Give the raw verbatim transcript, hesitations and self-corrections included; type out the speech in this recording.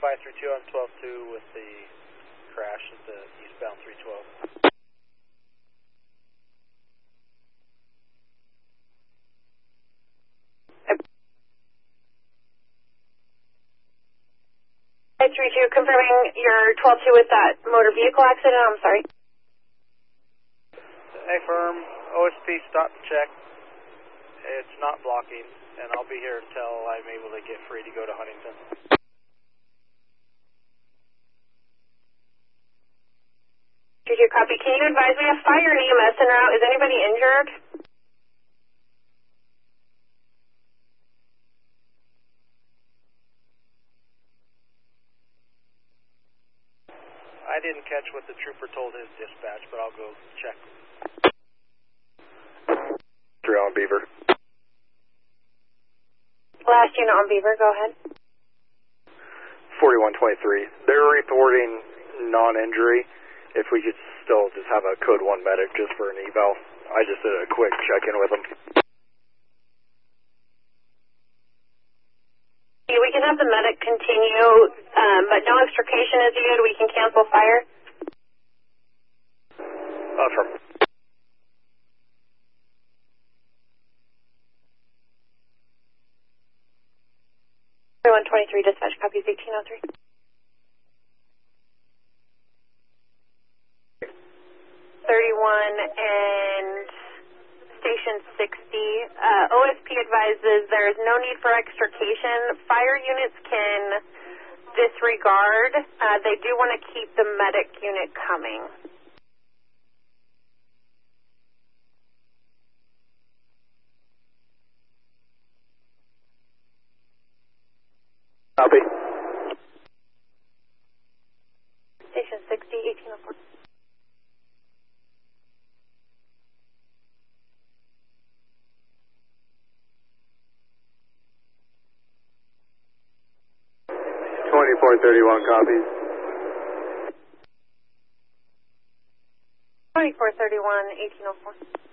five three two, I'm twelve two with the crash at the eastbound three twelve. five three two, confirming you're twelve two with that motor vehicle accident, I'm sorry. Hey firm, O S P stop and check. It's not blocking, and I'll be here until I'm able to get free to go to Huntington. Did you copy? Can you advise me of fire and E M S en route? Is anybody injured? I didn't catch what the trooper told his dispatch, but I'll go check. Three on Beaver. Last unit on Beaver, go ahead. forty-one twenty-three. They're reporting non-injury. If we could still just have a code one medic just for an eval. I just did a quick check-in with them. We can have the medic continue, um, but no extrication is needed. We can cancel fire. Affirm. thirty-one twenty-three, dispatch copies eighteen oh three. thirty-one and Station sixty. Uh, O S P advises there is no need for extrication. Fire units can disregard. Uh, they do want to keep the medic unit coming. Copy. Station sixty, eighteen oh four. twenty-four thirty-one copies. twenty-four thirty-one, eighteen oh four.